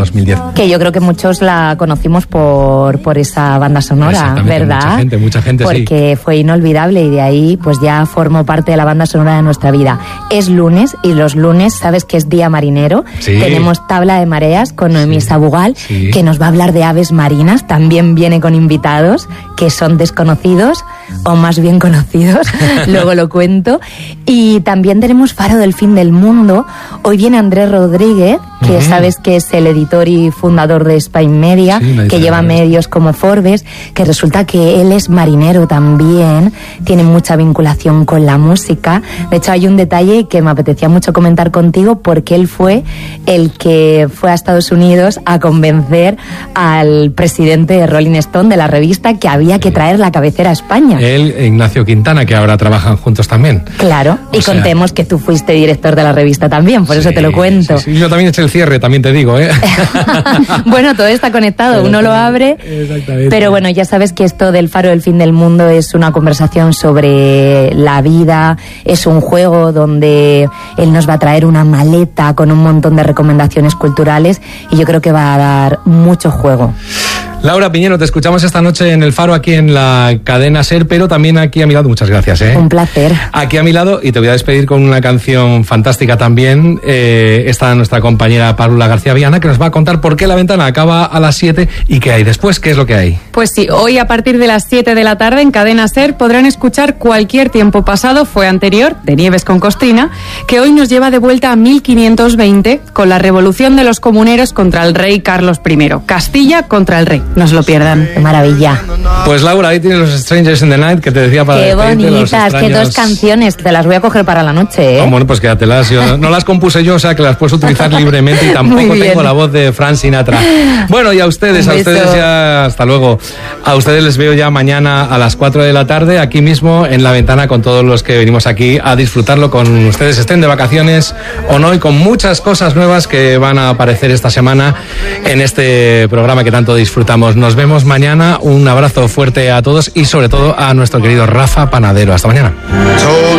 2010. Que yo creo que muchos la conocimos por esa banda sonora, ¿verdad? Mucha gente, porque fue inolvidable y de ahí pues ya formó parte de la banda sonora de nuestra vida. Es lunes y los lunes, sabes que es día marinero. Sí. Tenemos tabla de mareas con Noemí Sabugal, que nos va a hablar de aves marinas. También viene con invitados que son desconocidos o más bien conocidos, luego lo cuento. Y también tenemos Faro del Fin del Mundo. Hoy viene Andrés Rodríguez, que sabes que es el editor y fundador de Spain Media, que lleva medios como Forbes, que resulta que él es marinero también, tiene mucha vinculación con la música. De hecho, hay un detalle que me apetecía mucho comentar contigo, porque él fue el que fue a Estados Unidos a convencer al presidente de Rolling Stone, de la revista, que había que traer la cabecera a España. Él, Ignacio Quintana, que ahora trabajan juntos también. Claro, y contemos que tú fuiste director de la revista también, por eso te lo cuento. Sí. Yo también eché el cierre, también te digo, ¿eh? Bueno, todo está conectado, uno lo abre. Exactamente. Pero bueno, ya sabes que esto del Faro del Fin del Mundo es una conversación sobre la vida, es un juego donde él nos va a traer una maleta con un montón de recomendaciones culturales y yo creo que va a dar mucho juego. Laura Piñero, te escuchamos esta noche en El Faro, aquí en la cadena SER, pero también aquí a mi lado. Muchas gracias, ¿eh? Un placer. Aquí a mi lado, y te voy a despedir con una canción fantástica también. Está nuestra compañera Paula García Viana, que nos va a contar por qué La Ventana acaba a las 7 y qué hay después, qué es lo que hay. Pues sí, hoy a partir de las 7 de la tarde en Cadena SER podrán escuchar Cualquier tiempo pasado fue anterior, de Nieves con Costina, que hoy nos lleva de vuelta a 1520 con la revolución de los comuneros contra el rey Carlos I. Castilla contra el rey. No se lo pierdan. ¡Qué maravilla! Pues Laura, ahí tienes los Strangers in the Night, que te decía para qué bonitas, qué dos canciones. Te las voy a coger para la noche, ¿eh? Bueno, pues quédatelas. Yo no las compuse yo, o sea que las puedes utilizar libremente y tampoco tengo la voz de Frank Sinatra. Bueno, y a ustedes ya, hasta luego. A ustedes les veo ya mañana a las 4 de la tarde, aquí mismo en La Ventana, con todos los que venimos aquí a disfrutarlo con ustedes, estén de vacaciones o no, y con muchas cosas nuevas que van a aparecer esta semana en este programa que tanto disfrutamos. Nos vemos mañana. Un abrazo fuerte a todos y sobre todo a nuestro querido Rafa Panadero. Hasta mañana.